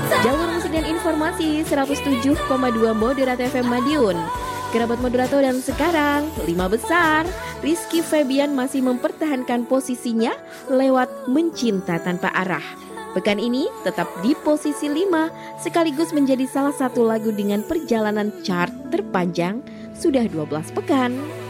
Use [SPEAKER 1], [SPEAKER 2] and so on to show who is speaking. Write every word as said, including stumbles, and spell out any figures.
[SPEAKER 1] Jalur musik dan informasi seratus tujuh koma dua Moderat F M Madiun. Kerabat moderator dan sekarang lima besar, Rizky Febian masih mempertahankan posisinya lewat Mencinta Tanpa Arah. Pekan ini tetap di posisi lima sekaligus menjadi salah satu lagu dengan perjalanan chart terpanjang sudah dua belas pekan.